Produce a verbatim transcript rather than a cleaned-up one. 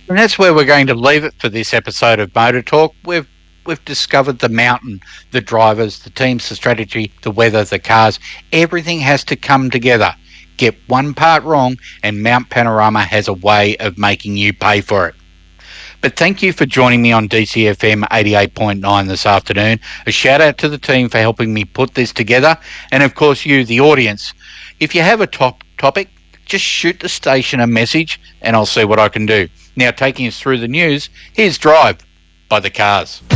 And that's where we're going to leave it for this episode of Motor Talk. We've we've discovered the mountain, the drivers, the teams, the strategy, the weather, the cars. Everything has to come together. Get one part wrong and Mount Panorama has a way of making you pay for it. But thank you for joining me on D C F M eighty-eight point nine this afternoon. A shout out to the team for helping me put this together. And of course you, the audience. If you have a top topic, just shoot the station a message and I'll see what I can do. Now taking us through the news, here's Drive by The Cars.